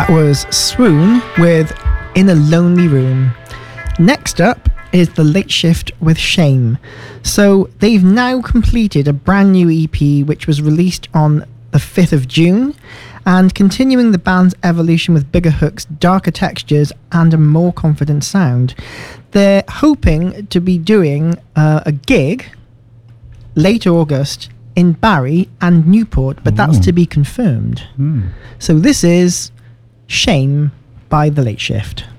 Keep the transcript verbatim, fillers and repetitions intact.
That was Swoon with In a Lonely Room. Next up is The Late Shift with Shame. So they've now completed a brand new E P which was released on the fifth of June, and continuing the band's evolution with bigger hooks, darker textures and a more confident sound. They're hoping to be doing uh, a gig late August in Barry and Newport, but that's Ooh. to be confirmed. Mm. So this is Shame by The Late Shift.